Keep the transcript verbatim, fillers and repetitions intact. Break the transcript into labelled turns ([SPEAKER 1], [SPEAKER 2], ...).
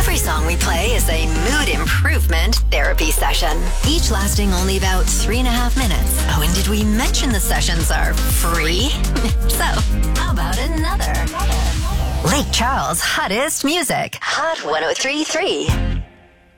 [SPEAKER 1] Every song we play is a mood improvement therapy session, each lasting only about three and a half minutes. Oh, and did we mention the sessions are free? So, how about another? Lake Charles' hottest music. Hot one oh three point three.